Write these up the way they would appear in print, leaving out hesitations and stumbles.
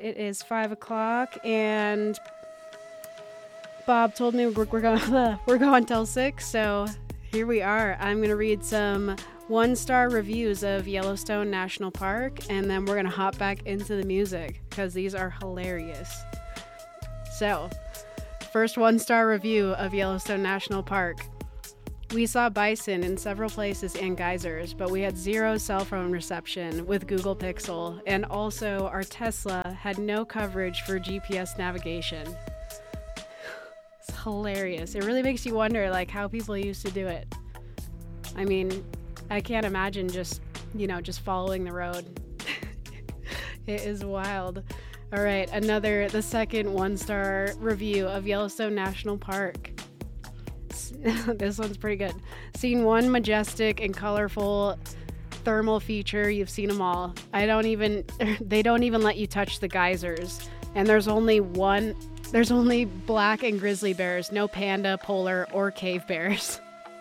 It is 5 o'clock, and Bob told me we're going till 6, so here we are. I'm going to read some one-star reviews of Yellowstone National Park, and then we're going to hop back into the music, because these are hilarious. So, first one-star review of Yellowstone National Park. We saw bison in several places and geysers, but we had zero cell phone reception with Google Pixel, and also our Tesla had no coverage for GPS navigation. It's hilarious. It really makes you wonder, like, how people used to do it. I mean, I can't imagine just following the road. It is wild. All right, the second one-star review of Yellowstone National Park. This one's pretty good. Seen one majestic and colorful thermal feature, you've seen them all. They don't even let you touch the geysers. And there's only black and grizzly bears, no panda, polar, or cave bears.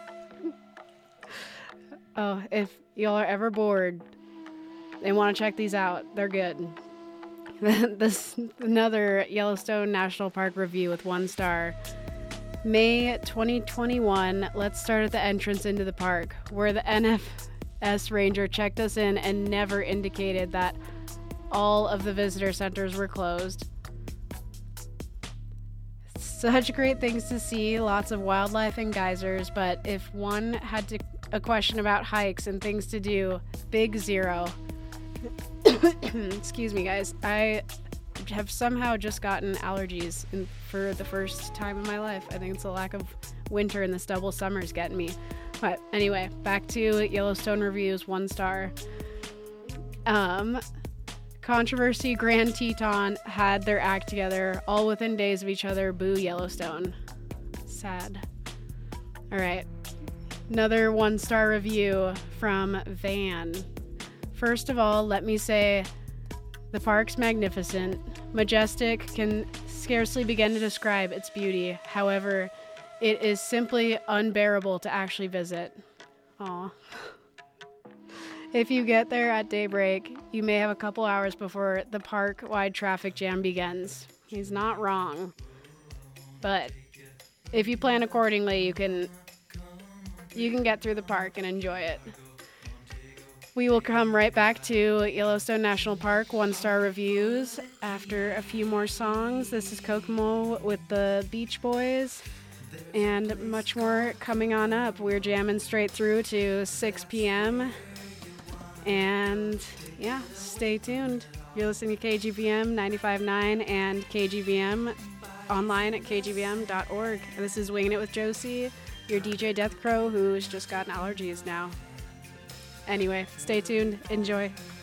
Oh, if y'all are ever bored and want to check these out, they're good. This another Yellowstone National Park review with 1 star. May 2021, let's start at the entrance into the park, where the NFS ranger checked us in and never indicated that all of the visitor centers were closed. Such great things to see, lots of wildlife and geysers, but if one had a question about hikes and things to do, big zero. Excuse me, guys. I have somehow just gotten allergies for the first time in my life. I think it's the lack of winter and the stubble summer's getting me. But anyway, back to Yellowstone reviews, 1 star. Controversy Grand Teton had their act together, all within days of each other. Boo Yellowstone. Sad. All right. Another 1 star review from Van. First of all, let me say the park's magnificent. Majestic can scarcely begin to describe its beauty. However, it is simply unbearable to actually visit. Aw. If you get there at daybreak, you may have a couple hours before the park-wide traffic jam begins. He's not wrong. But if you plan accordingly, you can get through the park and enjoy it. We will come right back to Yellowstone National Park 1 star reviews after a few more songs. This is Kokomo with the Beach Boys and much more coming on up. We're jamming straight through to 6 p.m. And yeah, stay tuned. You're listening to KGVM 95.9 and KGVM online at kgvm.org. This is Winging It with Josie, your DJ Death Crow, who's just gotten allergies now. Anyway, stay tuned. Enjoy.